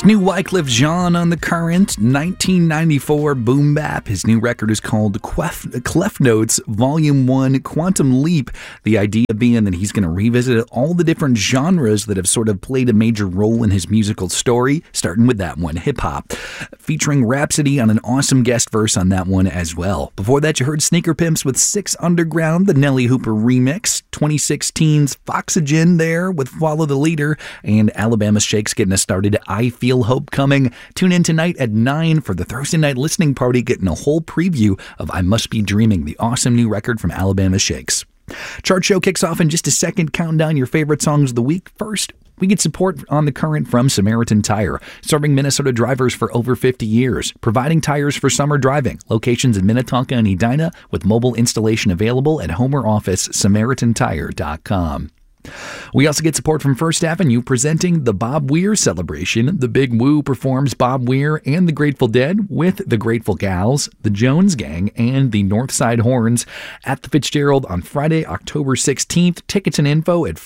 It's new Wyclef Jean on The Current, 1994 boom bap. His new record is called Clef Notes Volume 1 Quantum Leap. The idea being that he's going to revisit all the different genres that have sort of played a major role in his musical story, starting with that one, hip-hop, featuring Rhapsody on an awesome guest verse on that one as well. Before that, you heard Sneaker Pimps with Six Underground, the Nelly Hooper remix, 2016's Foxygen there with Follow the Leader, and Alabama Shakes getting us started, I Feel Hope Coming. Tune in tonight at 9 for the Thursday night listening party, getting a whole preview of I Must Be Dreaming, the awesome new record from Alabama Shakes. Chart Show kicks off in just a second. Counting down your favorite songs of the week. First, we get support on The Current from Samaritan Tire, serving Minnesota drivers for over 50 years, providing tires for summer driving. Locations in Minnetonka and Edina, with mobile installation available at home or office, SamaritanTire.com. We also get support from First Avenue, presenting the Bob Weir celebration. The Big Woo performs Bob Weir and the Grateful Dead with the Grateful Gals, the Jones Gang, and the Northside Horns at the Fitzgerald on Friday, October 16th. Tickets and info at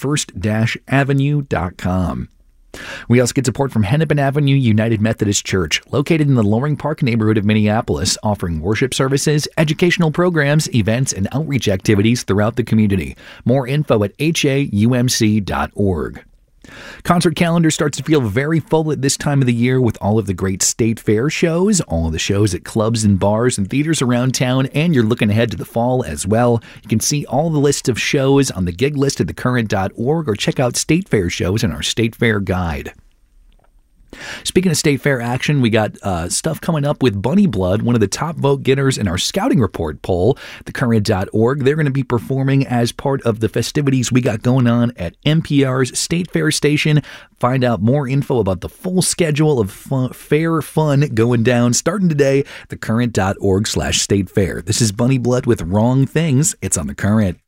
first-avenue.com. We also get support from Hennepin Avenue United Methodist Church, located in the Loring Park neighborhood of Minneapolis, offering worship services, educational programs, events, and outreach activities throughout the community. More info at haumc.org. Concert calendar starts to feel very full at this time of the year with all of the great state fair shows, all of the shows at clubs and bars and theaters around town, and you're looking ahead to the fall as well. You can see all the lists of shows on the gig list at thecurrent.org or check out state fair shows in our state fair guide. Speaking of state fair action, we got stuff coming up with Bunny Blood, one of the top vote getters in our scouting report poll, thecurrent.org. They're going to be performing as part of the festivities we got going on at NPR's State Fair Station. Find out more info about the full schedule of fair fun going down starting today, thecurrent.org/statefair. This is Bunny Blood with Wrong Things. It's on The Current.